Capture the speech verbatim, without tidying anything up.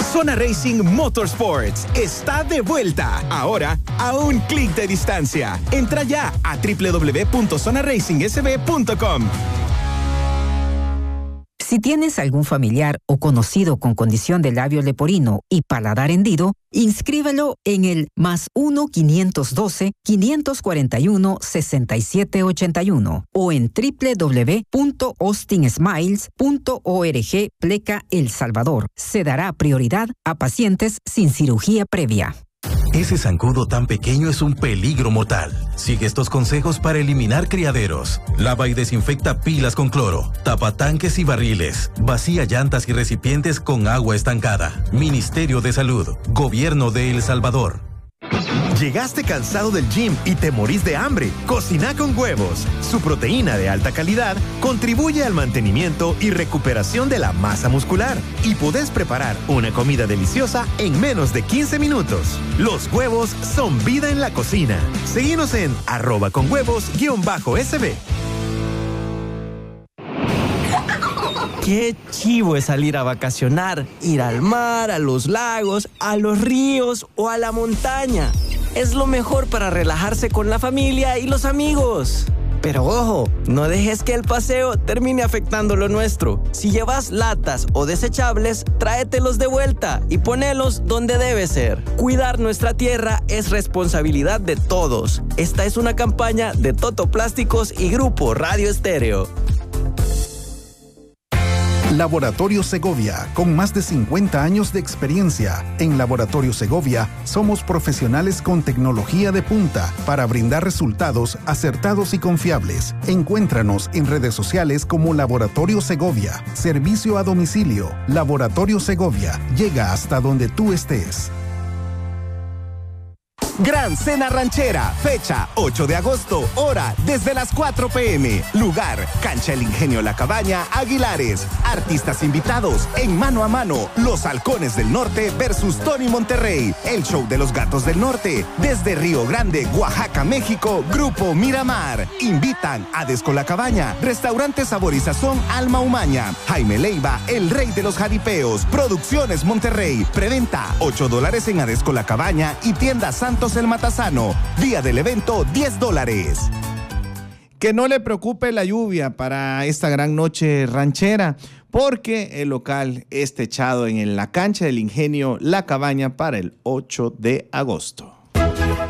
Zona Racing Motorsports está de vuelta. Ahora, a un clic de distancia. Entra ya a doble u doble u doble u punto zona racing s b punto com. Si tienes algún familiar o conocido con condición de labio leporino y paladar hendido, inscríbelo en el más uno quinientos doce, quinientos cuarenta y uno, sesenta y siete ochenta y uno o en doble u doble u doble u punto austin smiles punto org pleca El Salvador. Se dará prioridad a pacientes sin cirugía previa. Ese zancudo tan pequeño es un peligro mortal. Sigue estos consejos para eliminar criaderos. Lava y desinfecta pilas con cloro. Tapa tanques y barriles. Vacía llantas y recipientes con agua estancada. Ministerio de Salud. Gobierno de El Salvador. ¿Llegaste cansado del gym y te morís de hambre? Cocina con Huevos. Su proteína de alta calidad contribuye al mantenimiento y recuperación de la masa muscular. Y podés preparar una comida deliciosa en menos de quince minutos. Los huevos son vida en la cocina. Seguinos en arroba con huevos guión bajo sb. Qué chivo es salir a vacacionar, ir al mar, a los lagos, a los ríos o a la montaña. Es lo mejor para relajarse con la familia y los amigos. Pero ojo, no dejes que el paseo termine afectando lo nuestro. Si llevas latas o desechables, tráetelos de vuelta y ponelos donde debe ser. Cuidar nuestra tierra es responsabilidad de todos. Esta es una campaña de Toto Plásticos y Grupo Radio Estéreo. Laboratorio Segovia, con más de cincuenta años de experiencia. En Laboratorio Segovia somos profesionales con tecnología de punta para brindar resultados acertados y confiables. Encuéntranos en redes sociales como Laboratorio Segovia. Servicio a domicilio. Laboratorio Segovia. Llega hasta donde tú estés. Gran Cena Ranchera, fecha ocho de agosto, hora desde las cuatro p m Lugar, Cancha El Ingenio La Cabaña, Aguilares. Artistas invitados, en mano a mano, Los Halcones del Norte versus Tony Monterrey. El show de los Gatos del Norte, desde Río Grande, Oaxaca, México, Grupo Miramar. Invitan a Desco La Cabaña, Restaurante Sabor y Sazón Alma Umaña, Jaime Leiva, el rey de los jaripeos, Producciones Monterrey. Preventa ocho dólares en Adesco La Cabaña y Tienda Santos El Matasano. Día del evento, diez dólares. Que no le preocupe la lluvia para esta gran noche ranchera, porque el local está techado en la Cancha del Ingenio La Cabaña para el ocho de agosto.